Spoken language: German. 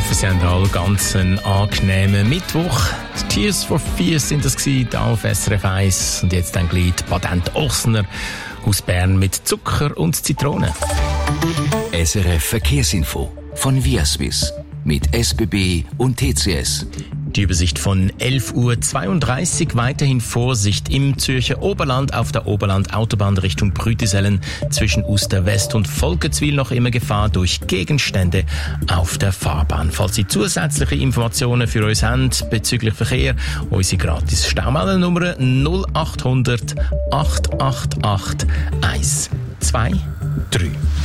hoffe, Sie haben alle ganz einen angenehmen Mittwoch. Die Tears for Fears sind das gewesen, da auf SRF 1. Und jetzt dann gleich Patent Ochsner aus Bern mit Zucker und Zitrone. SRF Verkehrsinfo von Viaswiss mit SBB und TCS. Die Übersicht von 11:32 Uhr. Weiterhin Vorsicht im Zürcher Oberland auf der Oberland-Autobahn Richtung Brütisellen zwischen Uster West und Volkenswil noch immer Gefahr durch Gegenstände auf der Fahrbahn. Falls Sie zusätzliche Informationen für uns haben bezüglich Verkehr, unsere gratis Staumeldernummer 0800 888 123.